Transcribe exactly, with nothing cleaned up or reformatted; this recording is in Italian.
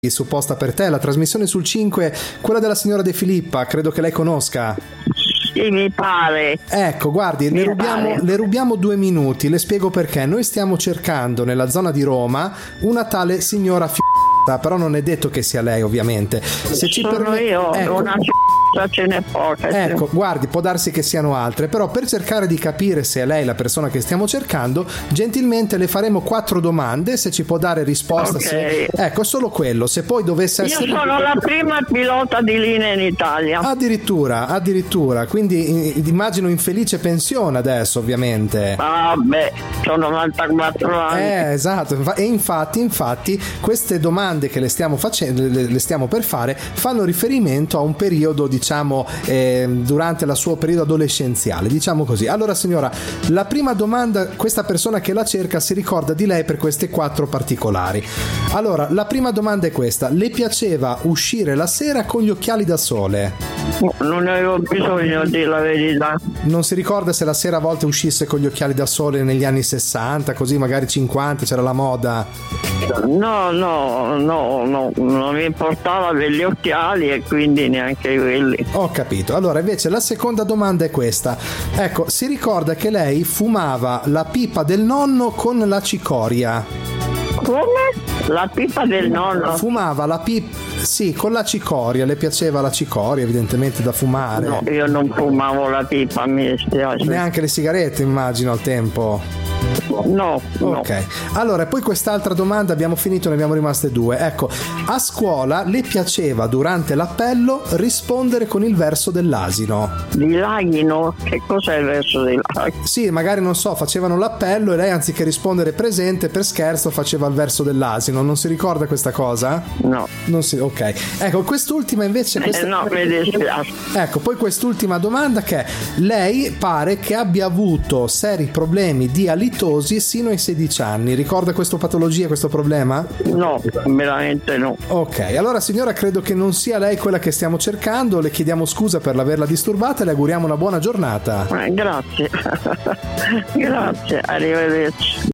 supposta per te, la trasmissione sul cinque, quella della signora De Filippa, credo che lei conosca. Sì, mi pare. Ecco, guardi, le rubiamo, le rubiamo due minuti, le spiego perché. Noi stiamo cercando nella zona di Roma una tale signora f***a, però non è detto che sia lei, ovviamente. Se ci Sono permet- io, ecco. una f***a ce n'è poca. Ecco, guardi, può darsi che siano altre, però per cercare di capire se è lei la persona che stiamo cercando, gentilmente le faremo quattro domande, se ci può dare risposta. Ok. Se... Ecco, solo quello, se poi dovesse Io essere... sono la prima pilota di linea in Italia. Addirittura, addirittura, quindi eh, immagino in felice pensione adesso, ovviamente. Vabbè, sono novantaquattro anni. Eh, esatto, Infa- e infatti, infatti, queste domande che le stiamo facendo, le, le stiamo per fare, fanno riferimento a un periodo, diciamo, eh, durante il suo periodo adolescenziale, diciamo così. Allora, signora, la prima domanda, questa persona che la cerca si ricorda di lei per queste quattro particolari. Allora, la prima domanda è questa: le piaceva uscire la sera con gli occhiali da sole? Non ne avevo bisogno, di la verità. Non si ricorda se la sera a volte uscisse con gli occhiali da sole negli anni sessanta, così magari cinquanta, c'era la moda? No, no, no, no, non mi importava avere gli occhiali e quindi neanche quelli. Ho capito. Allora, invece la seconda domanda è questa. Ecco, si ricorda che lei fumava la pipa del nonno con la cicoria? Come? La pipa del nonno? Fumava la pipa, sì, con la cicoria. Le piaceva la cicoria, evidentemente, da fumare. No, io non fumavo la pipa, mi dispiace. Neanche le sigarette, immagino, al tempo. No, no. Ok, allora poi quest'altra domanda, abbiamo finito, ne abbiamo rimaste due. Ecco, a scuola le piaceva durante l'appello rispondere con il verso dell'asino? Di Laghino? Che cos'è il verso di Laghino? Sì, magari non so, facevano l'appello e lei anziché rispondere presente, per scherzo faceva il verso dell'asino. Non si ricorda questa cosa? No. Non si, ok. Ecco, quest'ultima invece questa... Eh, no, mi dispiace. Ecco, poi quest'ultima domanda che è: lei pare che abbia avuto seri problemi di alitosi sino ai sedici anni. Ricorda questa patologia, questo problema? No, veramente no. Ok, allora signora, credo che non sia lei quella che stiamo cercando. Le chiediamo scusa per l'averla disturbata e le auguriamo una buona giornata. Eh, grazie. Grazie, arrivederci.